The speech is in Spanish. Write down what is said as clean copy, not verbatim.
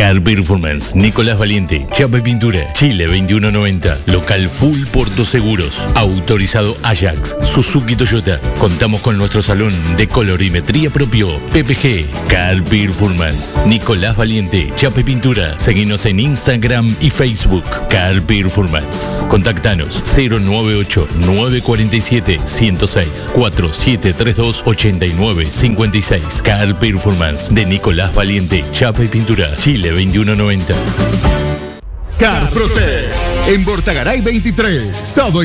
Car Performance, Nicolás Valiente, Chapa y Pintura, Chile 2190, local Full Porto Seguros, autorizado Ajax, Suzuki Toyota. Contamos con nuestro salón de colorimetría propio, PPG, Car Performance, Nicolás Valiente, Chapa y Pintura. Seguinos en Instagram y Facebook, Car Performance. Contactanos 098-947-106, 4732-8956. Car Performance de Nicolás Valiente, Chapa y Pintura, Chile 2190. Carprotec, en Bortagaray 23, todo